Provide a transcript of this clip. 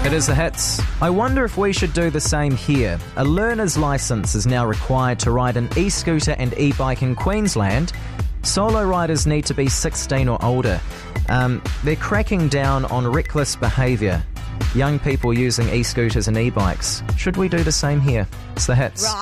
It is the hits. I wonder if we should do the same here. A learner's licence is now required to ride an e-scooter and e-bike in Queensland. Solo riders need to be 16 or older. They're cracking down on reckless behaviour. Young people using e-scooters and e-bikes. Should we do the same here? It's the hits.